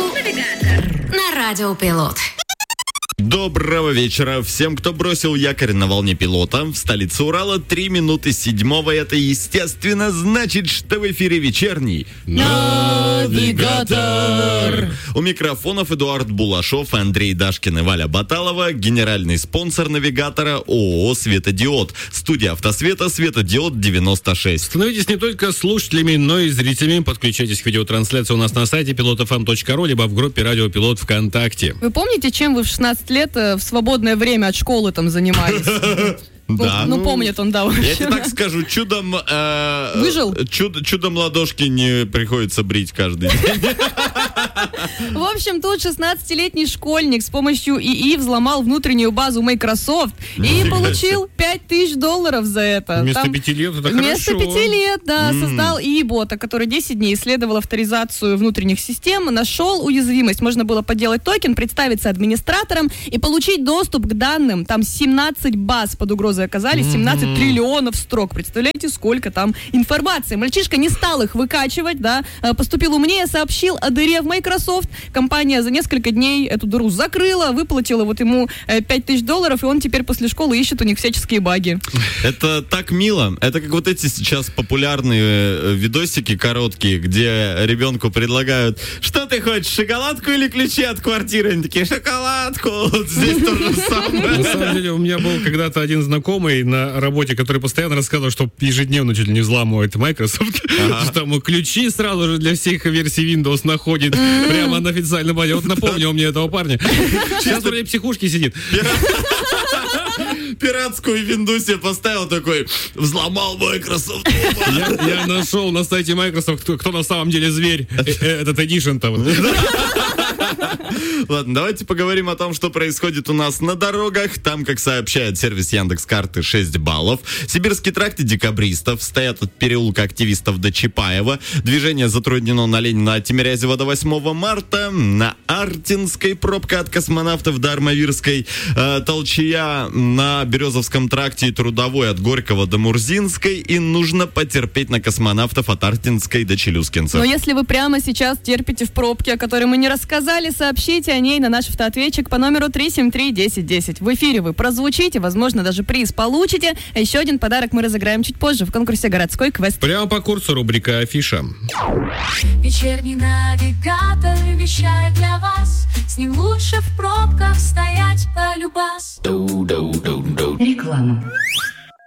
На Радио Пилот. Доброго вечера всем, кто бросил якорь на волне пилота. В столице Урала 3 минуты 7. Это, естественно, значит, что в эфире вечерний Навигатор. У микрофонов Эдуард Булашов, Андрей Дашкин и Валя Баталова. Генеральный спонсор Навигатора ООО «Светодиод». Студия «Автосвета», «Светодиод 96». Становитесь не только слушателями, но и зрителями. Подключайтесь к видеотрансляции у нас на сайте pilotfm.ru, либо в группе «Радио Пилот» ВКонтакте. Вы помните, чем вы в 16 лет в свободное время от школы там занимались? Да. Ну, помнит он, да, вообще. Я тебе так скажу, чудом... Выжил? Чудом ладошки не приходится брить каждый день. В общем, тут 16-летний школьник с помощью ИИ взломал внутреннюю базу Microsoft и получил $5000 за это. Вместо 5 лет это хорошо. Вместо 5 лет, да, создал ИИ-бота, который 10 дней исследовал авторизацию внутренних систем, нашел уязвимость. Можно было подделать токен, представиться администратором и получить доступ к данным. Там 17 баз под угрозой оказались, 17 триллионов строк. Представляете, сколько там информации. Мальчишка не стал их выкачивать, да, поступил умнее, сообщил о дыре в Microsoft. Компания за несколько дней эту дыру закрыла, выплатила вот ему $5000, и он теперь после школы ищет у них всяческие баги. Это так мило. Это как вот эти сейчас популярные видосики короткие, где ребенку предлагают: что ты хочешь, шоколадку или ключи от квартиры? Они такие: шоколадку. Вот здесь то же самое. На самом деле, у меня был когда-то один знакомый на работе, который постоянно рассказывал, что ежедневно чуть ли не взламывает Microsoft, что там ключи сразу же для всех версий Windows находит прямо на официальном базе. Вот напомнил мне этого парня. Сейчас вроде в психушке сидит. Пиратскую винду себе поставил, такой: взломал Microsoft. Я нашел на сайте Microsoft, кто на самом деле зверь. Этот Edition-то. Ладно, давайте поговорим о том, что происходит у нас на дорогах. Там, как сообщает сервис Яндекс.Карты, 6 баллов. Сибирский тракт и Декабристов стоят от переулка Активистов до Чапаева. Движение затруднено на Ленина от Тимирязева до 8 марта. На Артинской пробка от Космонавтов до Армавирской. Толчья на Березовском тракте и Трудовой от Горького до Мурзинской. И нужно потерпеть на Космонавтов от Артинской до Челюскинцев. Но если вы прямо сейчас терпите в пробке, о которой мы не рассказали, сообщите о ней на наш автоответчик по номеру 373-1010. В эфире вы прозвучите, возможно, даже приз получите. А еще один подарок мы разыграем чуть позже в конкурсе «Городской квест». Прямо по курсу рубрика «Афиша». Вечерний навигатор вещает для вас. С ним лучше в пробках стоять полюбас. Реклама.